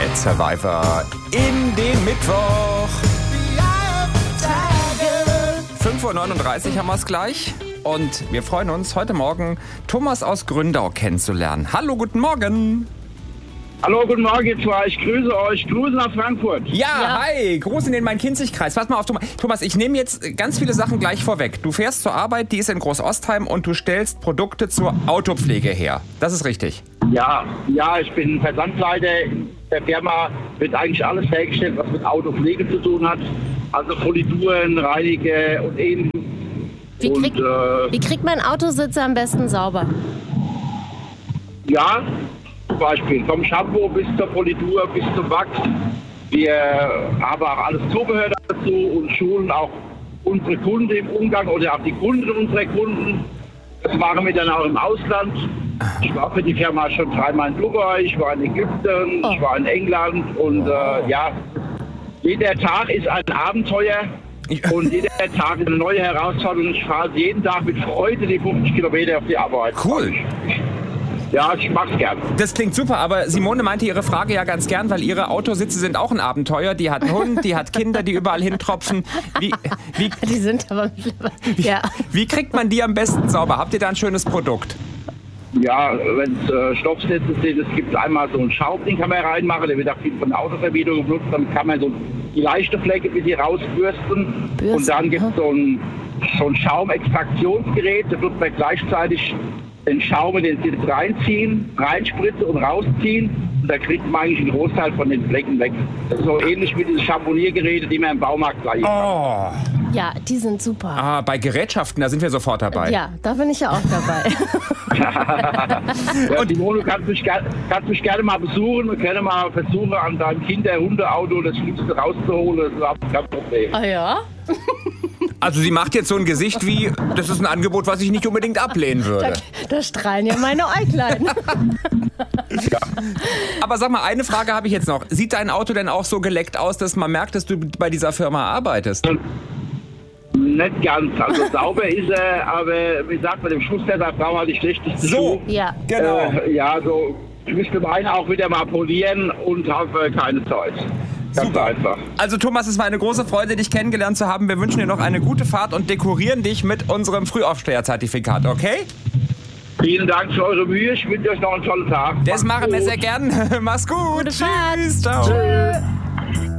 Pet Survivor in den Mittwoch. 5:39 Uhr haben wir es gleich. Und wir freuen uns, heute Morgen Thomas aus Gründau kennenzulernen. Hallo, guten Morgen. Hallo, guten Morgen, ihr zwei. Ich grüße euch. Grüße nach Frankfurt. Ja, hi. Gruß in den Main-Kinzig-Kreis. Pass mal auf, Thomas, ich nehme jetzt ganz viele Sachen gleich vorweg. Du fährst zur Arbeit, die ist in Großostheim und du stellst Produkte zur Autopflege her. Das ist richtig. Ja, ich bin Versandleiter. In der Firma wird eigentlich alles hergestellt, was mit Autopflege zu tun hat. Also Polituren, Reinige und ähnliches. Wie kriegt man Autositze am besten sauber? Ja, zum Beispiel vom Shampoo bis zur Politur, bis zum Wachs. Wir haben auch alles Zubehör dazu und schulen auch unsere Kunden im Umgang oder auch die Kunden unserer Kunden. Das machen wir dann auch im Ausland. Ich war für die Firma schon 3-mal in Dubai, ich war in Ägypten, ich war in England und jeder Tag ist ein Abenteuer. Und jeder Tag ist eine neue Herausforderung. Ich fahre jeden Tag mit Freude die 50 Kilometer auf die Arbeit. Cool. Ja, ich mag's gern. Das klingt super, aber Simone meinte ihre Frage ja ganz gern, weil ihre Autositze sind auch ein Abenteuer. Die hat einen Hund, die hat Kinder, die überall hintropfen. Die sind aber ja. Wie kriegt man die am besten sauber? Habt ihr da ein schönes Produkt? Ja, wenn es Stoffsätze sind, es gibt einmal so einen Schaum, den kann man reinmachen, der wird auch viel von der Autovermietung benutzt, damit kann man so die leichte Flecke ein bisschen rausbürsten. Und dann gibt es so ein Schaumextraktionsgerät, da wird man gleichzeitig den Schaum in den Sitz reinziehen, reinspritzen und rausziehen. Und da kriegt man eigentlich einen Großteil von den Flecken weg. Das ist so ähnlich wie diese Champoniergeräte, die man im Baumarkt gleich hat. Ja, die sind super. Ah, bei Gerätschaften, da sind wir sofort dabei. Ja, da bin ich ja auch dabei. Ja, Simone, du kannst mich gerne mal besuchen. Wir können mal versuchen, an deinem Kinder-Hunde-Auto das Schlimmste rauszuholen. Das ist überhaupt kein Problem. Ah ja? Also sie macht jetzt so ein Gesicht wie, das ist ein Angebot, was ich nicht unbedingt ablehnen würde. Da strahlen ja meine Äuglein. Ja. Aber sag mal, eine Frage habe ich jetzt noch. Sieht dein Auto denn auch so geleckt aus, dass man merkt, dass du bei dieser Firma arbeitest? Nicht ganz. Also sauber ist er, aber wie gesagt, bei dem Schussfesser brauchen wir halt die schlechteste Schuhe. Ja. Genau. So, ich müsste meinen auch wieder mal polieren und habe keine Zeit. Ganz Super. einfach. Also Thomas, es war eine große Freude, dich kennengelernt zu haben. Wir wünschen dir noch eine gute Fahrt und dekorieren dich mit unserem Frühaufsteherzertifikat, okay? Vielen Dank für eure Mühe. Ich wünsche euch noch einen tollen Tag. Das machen wir sehr gern. Mach's gut. Gute Fahrt. Tschüss. Ciao. Tschüss.